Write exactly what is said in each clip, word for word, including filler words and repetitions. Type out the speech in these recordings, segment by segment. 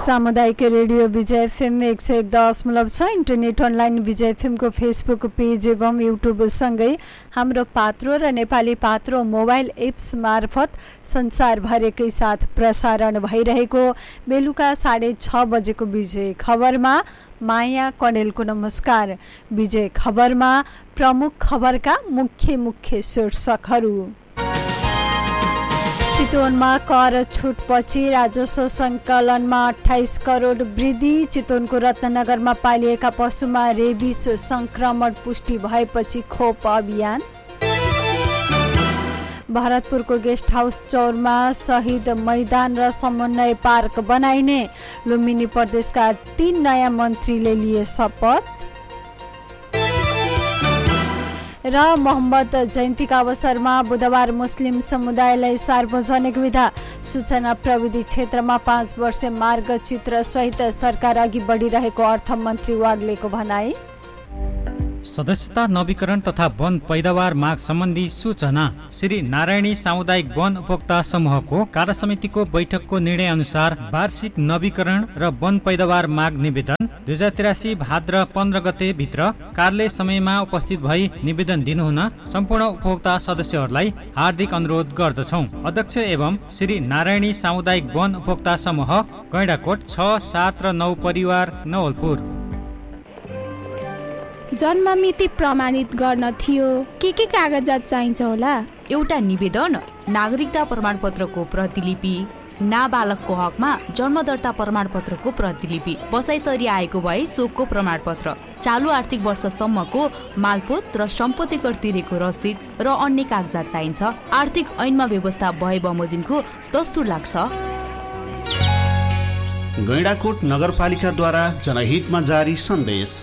सामुदायिक रेडियो विजय एफएम एक सय एक दशमलव छ इन्टरनेट अनलाइन विजय एफएमको फेसबुक पेज एवं युट्युबसँगै हाम्रो पात्रो र नेपाली पात्रो मोबाइल एप्स मार्फत संसारभरिकै साथ प्रसारण भइरहेको बेलुका साढे छ बजेको विजय खबरमा माया कणेलको नमस्कार। विजय खबरमा प्रमुख खबरका मुख्य मुख्य शीर्षकहरू। चितवनमा कर छुटपछि राजस्व सङ्कलनमा अठाइस करोड वृद्धि। चितवनको रत्नगरमा पालिएका पशुमा रेबिज सङ्क्रमण पुष्टि भएपछि खोप अभियान। भरतपुरको गेस्ट हाउस चौरमा शहीद मैदान र समन्वय पार्क बनाइने। लुम्बिनी प्रदेशका तीन नयाँ मन्त्रीले लिए शपथ। र मोहम्मद जयन्तीका अवसरमा बुधबार मुस्लिम समुदायलाई सार्वजनिक विदा। सूचना प्रविधि क्षेत्रमा पाँच वर्ष मार्गचित्र सहित सरकार अघि बढिरहेको अर्थमन्त्री वाग्लेको भनाई। सदस्यता नवीकरण तथा वन पैदावार माग सम्बन्धी सूचना। श्री नारायणी सामुदायिक वन उपभोक्ता समूहको कार्यसमितिको बैठकको निर्णय अनुसार वार्षिक नवीकरण र वन पैदावार माग निवेदन दुई हजार तिरासी भाद्र पन्ध्र गते भित्र कार्यालय समयमा उपस्थित भई निवेदन दिनुहुन सम्पूर्ण उपभोक्ता सदस्यहरूलाई हार्दिक अनुरोध गर्दछौँ। अध्यक्ष एवं श्री नारायणी सामुदायिक वन उपभोक्ता समूह गैंडाकोट छ सात र नौ परिवार नवलपुर। जन्म मिति प्रमाणित गर्न थियो के के कागजात चाहिन्छ होला? एउटा निवेदन, नागरिकता प्रमाणपत्रको प्रतिलिपि, नाबालकको हकमा जन्म दर्ता प्रमाणपत्रको प्रतिलिपि, बसाइसरी आएको भए सोको प्रमाणपत्र, चालु आर्थिक वर्षसम्मको मालपोत र सम्पत्ति कर तिरेको रसिद र अन्य कागजात चाहिन्छ। आर्थिक ऐनमा व्यवस्था भए बमोजिमको दस्तुर लाग्छ। गैंडाकोट नगरपालिकाद्वारा जनहितमा जारी सन्देश।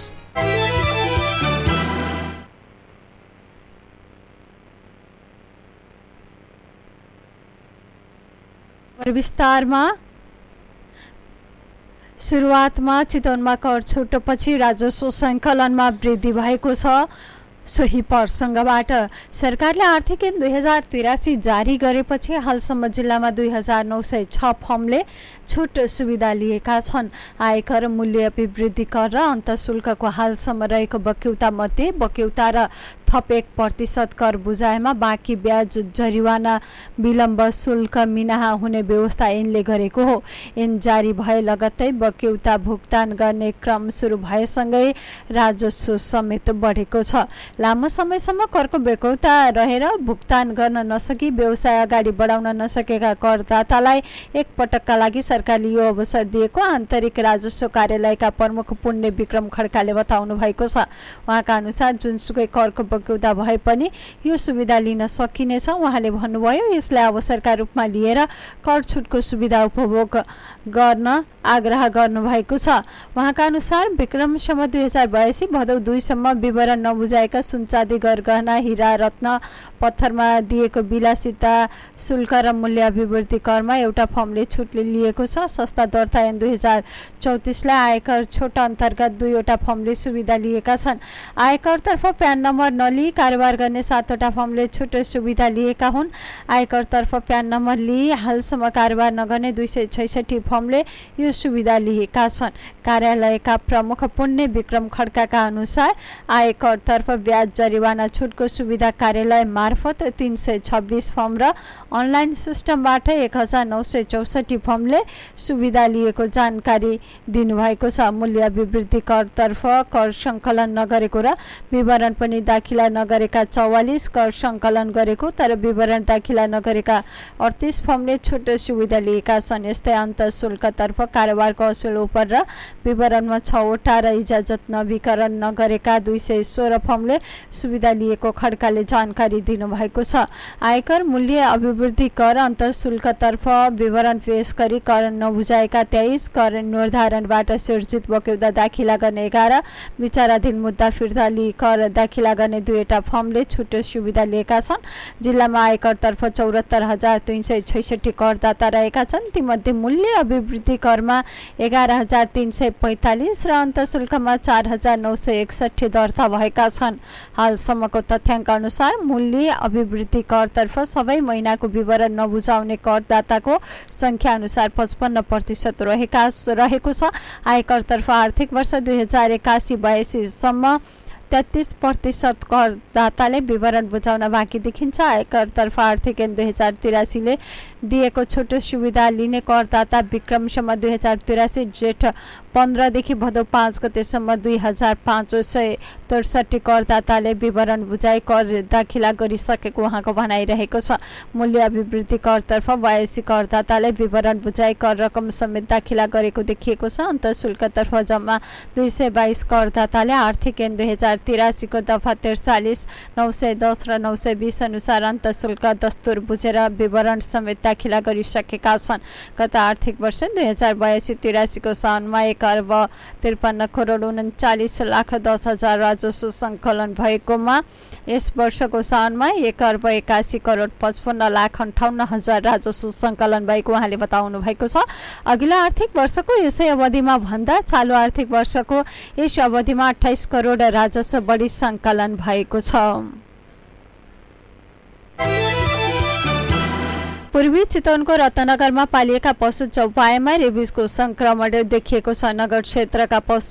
विस्तारमा सुरुवातमा चितवनमा कर छुटपछि राजस्व सङ्कलनमा वृद्धि भएको छ। सोही प्रसङ्गबाट सरकारले आर्थिक ऐन दुई हजार तिरासी जारी गरेपछि हालसम्म जिल्लामा दुई हजार नौ सय छ फर्मले छुट सुविधा लिएका छन्। आयकर, मूल्य अभिवृद्धि कर र अन्तशुल्कको हालसम्म रहेको बक्यौता मध्ये बक्यौता र थप एक प्रतिशत कर बुझाएमा बाँकी ब्याज, जरिवाना, विलम्ब शुल्क मिनाहा हुने व्यवस्था ऐनले गरेको हो। ऐन जारी भए लगत्तै बक्यौता भुक्तान गर्ने क्रम सुरु भएसँगै राजस्व समेत बढेको छ। लामो समयसम्म करको बेकौता रहेर भुक्तान गर्न नसकी व्यवसाय अगाडि बढाउन नसकेका करदातालाई एक पटकका लागि सरकारले यो अवसर दिएको आन्तरिक राजस्व कार्यालयका प्रमुख पुण्य विक्रम खड्काले बताउनु भएको छ। उहाँका अनुसार जुनसुकै करको बक्यौता भए पनि यो सुविधा लिन सकिनेछ। उहाँले भन्नुभयो, यसलाई अवसरका रूपमा लिएर कर छुटको सुविधा उपभोग गर्न आग्रह गर्नुभएको छ। उहाँका अनुसार विक्रमसम्म दुई हजार बयासी भदौ दुईसम्म विवरण नबुझाएका सुनचाँदी, गरगहना, हिरा, रत्न, पत्थरमा दिएको विलासिता शुल्क र मूल्य अभिवृद्धि करमा एउटा फर्मले छुट लिएको छ। सस्ता दर्ता ऐन दुई हजार चौतिसलाई आयकर छुट अन्तर्गत दुईवटा फर्मले सुविधा लिएका छन्। आयकरतर्फ प्यान नम्बर नलिई कारोबार गर्ने सातवटा फर्मले छुट सुविधा लिएका हुन्। आयकरतर्फ प्यान नम्बर लिई हालसम्म कारोबार नगर्ने दुई सय छैसठी फर्मले यो सुविधा लिएका छन्। कार्यालयका प्रमुख पुण्य विक्रम खड्काका अनुसार आयकरतर्फ ब्याज, जरिवाना छुटको सुविधा कार्यालय मार्फत तीन सय छब्बिस फर्म र अनलाइन सिस्टमबाट एक हजार नौ सय चौसठी फर्मले सुविधा लिएको जानकारी दिनुभएको छ। मूल्य अभिवृद्धि करतर्फ कर सङ्कलन नगरेको र विवरण पनि दाखिला नगरेका चौवालिस, कर सङ्कलन गरेको तर विवरण दाखिला नगरेका अडतिस फर्मले छुट सुविधा लिएका छन्। यस्तै अन्तशुल्कतर्फ कारोबारको असुल उपर र विवरणमा छवटा र इजाजत नवीकरण नगरेका दुई सय सोह्र फर्मले सुविधा लिएको खड्काले जानकारी दिनुभएको छ। आयकर, मूल्य अभिवृद्धि कर, अन्तशुल्कतर्फ विवरण पेश गरी कर नबुझाएका तेइस, कर निर्धारणबाट सिर्जित बक्यौता दाखिला गर्ने एघार, विचाराधीन मुद्दा फिर्ता लिई कर दाखिला गर्ने दुईवटा फर्मले छुटो सुविधा लिएका छन्। जिल्लामा आयकरतर्फ चौरात्तर हजार तीन सय छैसठी करदाता रहेका छन्। तीमध्ये मूल्य अभिवृद्धि करमा एघार हजार तीन सय पैँतालिस र अन्तशुल्कमा चार हजार नौ सय एकसठी दर्ता भएका छन्। हालसम्मको तथ्याङ्क अनुसार मूल्य अभिवृद्धि करतर्फ सबै महिनाको विवरण नबुझाउने करदाताको संख्या अनुसार पचपन्न प्रतिशत रहेका रहेको छ। आयकरतर्फ आर्थिक वर्ष दुई हजार एकासी बयासीसम्म तेत्तीस प्रतिशत करदाताले विवरण बुझाउन बाँकी देखिन्छ। आयकरतर्फ आर्थिक ऐन दुई हजार तिरासीले दिएको छोटो सुविधा लिने करदाता विक्रमसम्म दुई हजार तिरासी जेठ पन्ध्रदेखि भदौ पाँच गतेसम्म दुई हजार पाँच सय त्रिसठी करदाताले विवरण बुझाइ कर दाखिला गरिसकेको उहाँको भनाइरहेको छ। मूल्य अभिवृद्धि करतर्फ बयासी करदाताले विवरण बुझाइ कर रकम समेत दाखिला गरेको देखिएको छ। अन्तशुल्कतर्फ जम्मा दुई सय बाइस करदाताले आर्थिक ऐन दुई हजार तिरासीको दफा त्रिचालिस नौ सय दस र नौ सय बिस अनुसार अन्तशुल्क दस्तुर बुझेर विवरण समेत दाखिला गरिसकेका छन्। गत आर्थिक वर्ष दुई हजार बयासी तिरासीको साउनमा एक अर्ब त्रिपन्न करोड उन्चालिस लाख दस हजार राजस्व सङ्कलन भएकोमा यस वर्षको साउनमा एक अर्ब एकासी करोड पचपन्न लाख अन्ठाउन्न हजार राजस्व सङ्कलन भएको उहाँले बताउनु भएको छ। अघिल्लो आर्थिक वर्षको यसै अवधिमा भन्दा चालु आर्थिक वर्षको यस अवधिमा अठाइस करोड राजस्व बढी सङ्कलन भएको छ। पूर्वी चितवनको रत्नगरमा पालिएका पशु चौपायामा रेबिसको संक्रमण देखिएको छ। नगर क्षेत्रका पशु